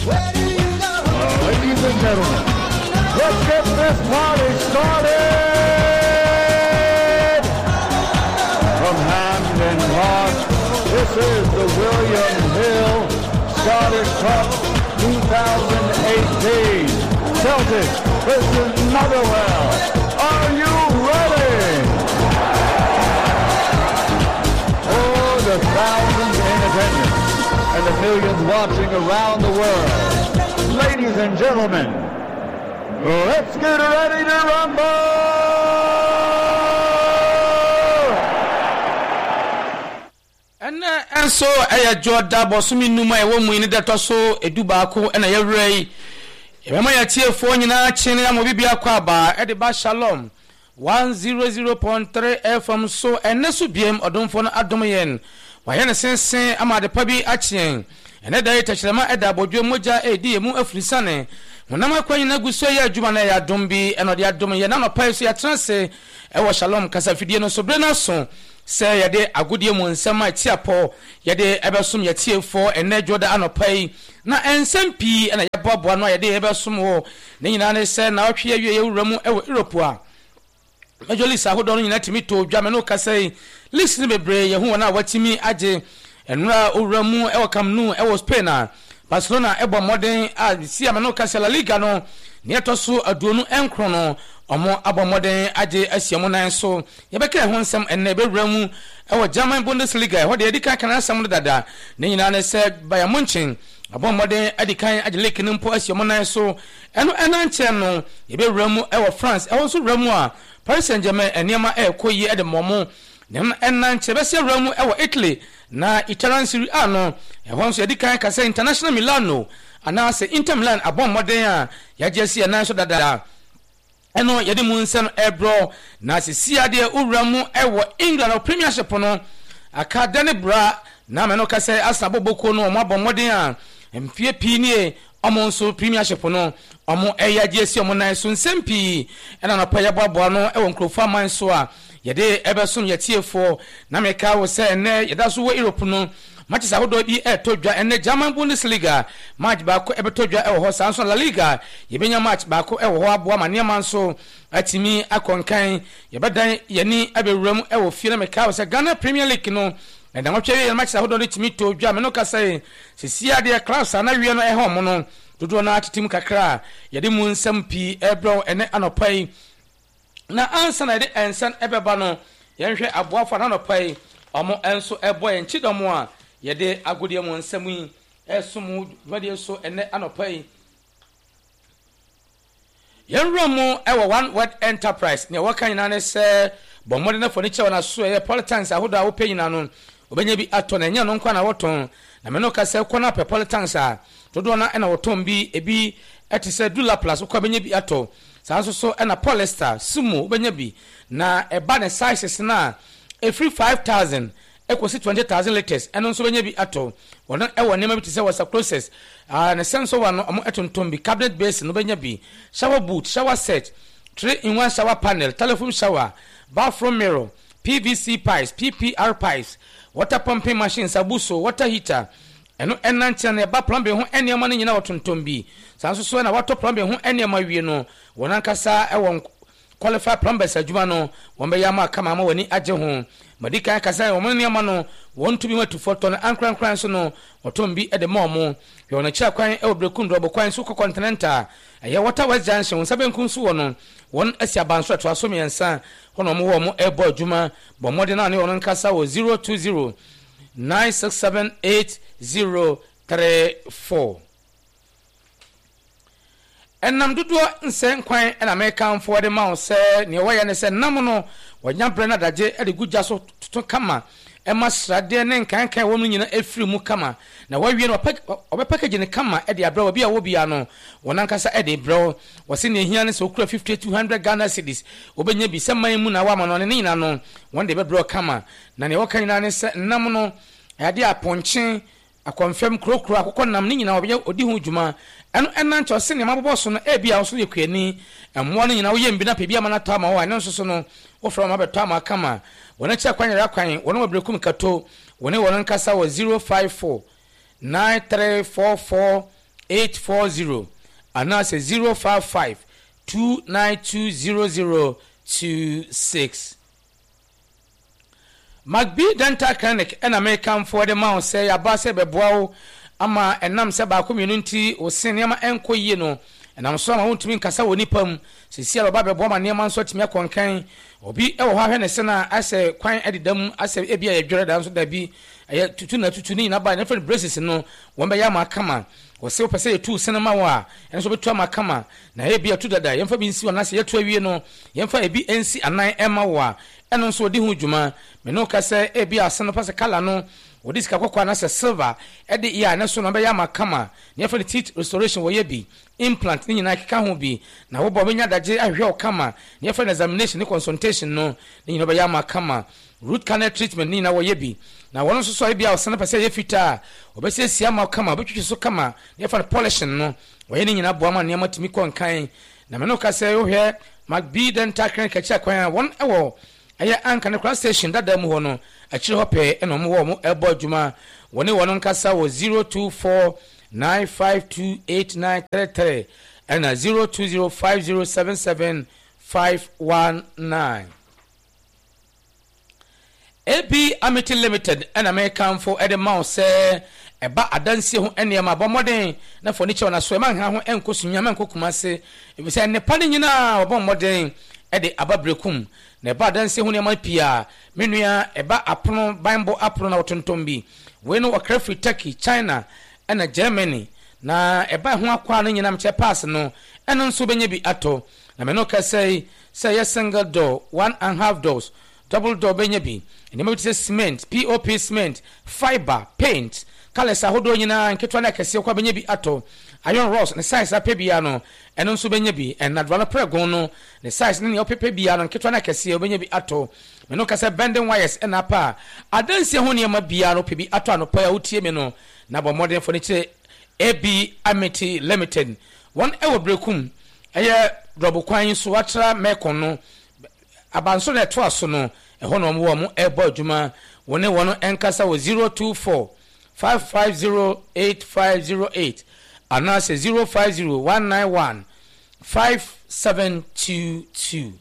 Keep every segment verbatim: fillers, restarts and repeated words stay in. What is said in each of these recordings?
Ladies and gentlemen, let's get this party started! From Hamden Park, this is the William Hill Scottish Cup twenty eighteen. Celtic versus Motherwell. Are you ready? Oh, the thousands in attendance and the millions watching around the world. Ladies and gentlemen, let's get ready to rumble! And and so I Jordan Bosumi Numa, a woman in that also a Dubaco and a Ray. Remember your tier four in our channel, Mobibia Kwaba at the Bar Shalom one hundred point three F M. So and Nesubiem or don't phone Adomayan. Why, I say, I'm at the Pabi Achian. And that day, Tachlama at the Bojo Moja A D M of Frisane. When I'm acquainted Nagusoya, Jumanaya Dombi, and the Adomayan, Paisia Transe, Ewa Shalom Casafidiano Sobrana son. Say a day a good year when some might tear poor, yade ever sum your tier four and net Jordan ano pay. Na and some P and a bob one way a day ever some more. Nina said, now here you remo Europua. Majorly Saho don't unite me to Jamanoka say, listen to me, Bray, who are now watching me, Aje, and Ra Uramu, Elcam Nu, Ewas Pena, Barcelona, Eba Modern, I see Amanoka Sala Liga no, near Tosu, a Dunu and Chrono. Omo abo modern aje asiamona so yebeka ho nsem enebe ramu e wo German Bundesliga ho de edika kan asam dada ne nyina ne se Bayern Munchen abo modern adikan aje lake nimpo asiamona so eno enanche no yebe ramu e wo France e wo so ramu a Paris Saint-Germain eniema e koyi e de momo ne enanche be se ramu e wo Italy na Italian Serie A no e ho so edikan ka se International Milano ana se Inter Milan abo modern a yaje se na so dada eno yede mu nsen ebro na sisia de uramu ewo England Premiership no akadane bra na me no ka se asabo boko no mo abomoden a mfie pini omo nso Premiership no omo eyaje si omo nan so nsempi ena no pa yeboabo no ewo nkrofa man so a yede ebeso yetiefo na me ka wo se ene yeda so wo Europe no matches ahodo bi e todwa ene German Bundesliga match ba ko ebe todwa e ho Sanso La Liga yebenya match ba ko e ho aboa mane manso atimi akonkan yebedan yani abewuram e wo fie na meka wo se Ghana Premier League no e da match e match ahodo timi todwa me no ka sai sisia de class na wie no e ho mo no dodo na atitim kakra yede mu nsam pi ebro ene anopai na ansa na de ensan ebeba no yenhwe aboafa na anopai omo enso ebo en chidomo a yede agudie mo nsemu esumu dwade so ene anopai yenramu ewo one word enterprise ne wakan na ne se bomode na furniture na so e politics ahodo a wo panyina no obenya bi ato na nya no nkwa na woton na me no ka se kona pe politics a todo na ena woton bi ebi etise dula plus ko benya bi ato sanso so ena polyester sumo obenya bi na eba ne sizes na e free five thousand ekosi twenty thousand liters eno nso benya bi ato wona ewo nema bi tise wasa process ah na senso wa no omo etonton bi cabinet base no benya bi shower boot shower set three in one shower panel telephone shower bathroom mirror P V C pipes P P R pipes water pumping machines abuso water heater eno enanche na ba plumbing ho enema no nyina wotonton bi sanso so na water plumbing ho enema wie no wona nkasa ewo qualified plumbers adwuma no won ya ma kama ma wani agye ho madika kasa won ne ma no won to bi matu foto na ankran kran so no otom bi e de momo yo na kira kwan e obreku ndrobo kwan so continental aye water west junction sabenkun so wono won asia banso to aso miensa hono mo wo mo e bo adwuma bo mode na ne won nkasa wo zero two zero nine six seven eight zero three four. Enam dudu nsen kwan na American for the mouse say ne waya ne say nam no wanya brena daje e de gudja so to kama e ma srade ne nkan kan wo nyina efiri mu kama na wawie no obe package ne kama e de abra obi a wo bia no wona nkasa e de bro wose ne hia ne so kura fifty two hundred Ghana cedis obenya bi seman mu na wa ma no ne nyina no won de be bro kama na ne wokan na ne say nam no e de aponche akonfem krokro akokọ nam ne nyina obi odi hu dwuma eno enancho se ne mabobo so no e bia so yekwani emmo no nyina wo yembi na pe bia ma na ta ma wo ane so so no wo from abeto ama kama wona cha kwanyara kwan wona wabrekum kato wona wona nkasa wo zero five four nine three four four eight four zero anaasɛ zero five five two nine two zero zero two six. Magbi Dental Clinic ɛna meka mfo de ma wo sɛ yaba sɛ bɛboa wo ama ɛnam sɛ baako mienu nti wo sen nneɛma ɛnkɔ yie no ɛnam so ama wontumi nkasa wɔ nipa mu sisi ala ba bɛboa ma nneɛma nso atumi akɔnkan obi ɛwɔ hɔ ahwɛ ne se na asɛ kwan ɛdeda mu asɛ ebi a yɛdwere da nso da bi ɛyɛ tutu na tutu ne nyina ba ne friend braces no wɔn bɛyɛ ama kama wɔsɛ wopɛ sɛ yɛtu sinema wɔ a ɛno nso bɛtu ama kama na ebi atu dada yɛmfa bi nsi wɔ na sɛ yɛtu awie no yɛmfa ebi nsi anan ɛma wɔ a ɛno nso wɔde ho dwuma me no ka sɛ ebi ase no pa sɛ kala no wɔde sika kɔkɔɔ na sɛ silver ɛde yɛ a ne so no bɛyɛ ama kama ne yɛfa de teeth restoration wɔyɛ bi implant ne nyinaa keka ho bi na wobɔ bɛnya adagye ahwɛ wo kama ne yɛfa de examination ne consultation no ne nyinaa bɛyɛ ama kama root canal treatment ne nyinaa wɔyɛ bi na wɔn nso so ebi a ɔsɛn pɛ sɛ yɛ fitaa ɔbɛsɛ si ama kama ɔbɛtwitwi so kama ne yɛfa de polishing no wɔyɛ ne nyinaa boa ma nneɛma tumi kɔ nkan na me no ka sɛ wohwɛ Magbi Dental Clinic akyi akwan a wɔn ɛwɔ ɛyɛ anka ne kora station dada mu hɔ no akyire hɔ pɛɛ ɛna ɔmo wɔ ɔmo ɛbɔ adwuma wɔne wɔn nkasa wɔ zero two four nine five two eight nine three three ɛna zero two zero five zero seven seven five one nine. A B Amity Limited ɛna mɛkamfo ɛde ma wo sɛ ɛba adansie ho nneɛma abɔmmɔden na furniture na so ɛma nha ho ɛnkɔ sunyama ɛnkɔ kumase ebisɛ nnepa ne nyinaa abɔmmɔden ɛde ababrekum na ɛba adansie ho nneɛma pia menua ɛba apono bambo apono na wɔtontom bi we no wɔkra free Turkey China ɛna Germany na ɛba ho akwa no nyinam kyɛ pass no ɛno nso bɛnya bi ato na me no ka sɛ sɛ yɛ single door one and half doors double door bɛnya bi nneɛma bi te sɛ cement P O P cement fiber paint colors ahodoɔ nyinaa nketewa na kɛseɛ kwa bɛnya bi ato iron rods ne size apɛ bia no ɛno nso bɛnya bi ɛna adwala pregon no ne size ne ne ɔpɛpɛ bia no nketewa na kɛseɛ bɛnya bi ato me no kasa bending wires ɛna pa adansie ho nneɛma bia no pɛ bi ato anɔpɔ a wotie me no na bɔ modern furniture A B Amity Limited wɔn ɛwɔ brekum ɛyɛ drɔbo kwan so atra mekon no abanso na ɛto aso no ɛhɔ no ɔmo ɔmo ɛbɔ adwuma wɔne wɔn ɛnkasa wɔ zero two four five five zero eight five zero eight anaasɛ zero five zero one nine one five seven two two.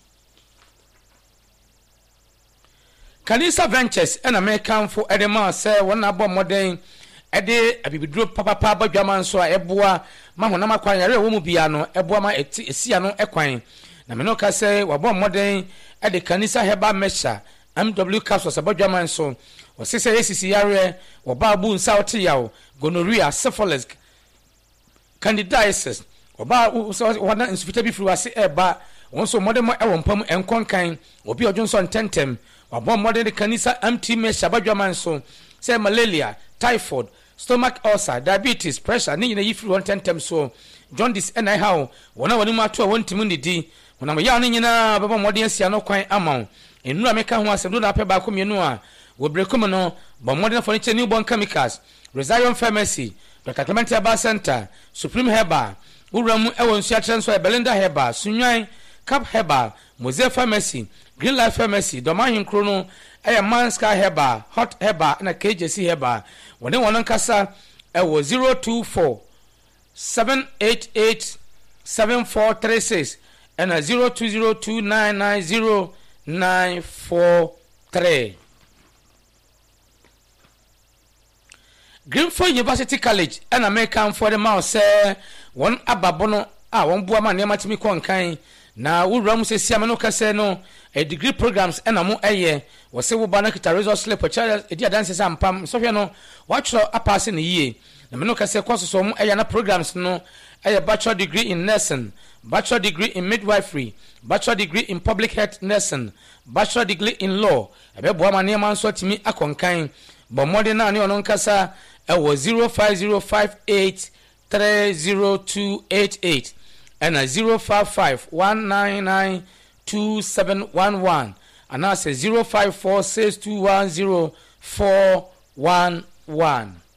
Kanisa Ventures ɛna mɛkamfo ɛde ma sɛ wɔn abɔ mmɔden ɛde abibiduro papapa abadwama nso a ɛboa ma honam akwan yare wɔ mu bia no ɛboa ma eti esia no ɛkwan na me no ka sɛ wɔbɔ mmɔden ɛde Kanisa Herbal Mixture M W capsules abadwama nso wɔsese esisi yare wɔba abu nsa ɔte yaw gonorrhea syphilis candidiasis wɔba wɔna nsufita bi firi wase ɛba wɔn so mmɔden mo ɛwɔ mpam ɛnkɔnkan obi ɔdwo nso ntɛntɛm wɔbɔ mmɔden de Kanisa M T Mixture abadwama nso sɛ malaria typhoid stomach ulcer diabetes pressure ne nyina yifiri wɔn ntɛntɛm so jaundice ɛna ɛha wɔn a wɔn mu ato a wɔn ntumi ndidi wɔnam yaw ne nyinaa bɛbɔ mmɔden asia no kwan ama nnura meka ho asɛm do na apɛ baako mmienu a wɔbrekum no bɔ mmɔden furniture newborn chemicals Resilion Pharmacy Doctor Clement Herbal Center Supreme Herbal wura mu ɛwɔ nsu akyerɛ nso Belinda Herbal Sunwan Cap Herbal Mose Pharmacy Green Life Pharmacy Domain Nkro no ɛyɛ Manska Herbal Hot Herbal na K J C Herbal wɔne wɔn nkasa ɛwɔ zero two four seven eight eight seven four three six ɛna zero two zero two nine nine zero nine four three. Greenfield University College ɛna meka for the mouse sɛ wɔn ababono a wɔn boa ma nneɛma timi kɔ nkan na wura mu sɛ siama no kasa no a degree programs ɛna mo ɛyɛ wɔsɛ wo ba na kita result slip ɛkyɛ ɛdi adanse sɛ ampam sɔhwɛ no wɔatwerɛ apase ne yie na me no kasa kɔ so mo ɛyɛ na programs no ɛyɛ bachelor degree in nursing bachelor degree in midwifery bachelor degree in public health nursing bachelor degree in law ɛbɛboa ma nneɛma nso timi akɔ nkan bɔ mmɔden na ne ɔno nkasa ɛwɔ zero five zero five eight three zero two eight eight and a zero five five one nine nine two seven one one and that's a zero five four six two one zero four one one.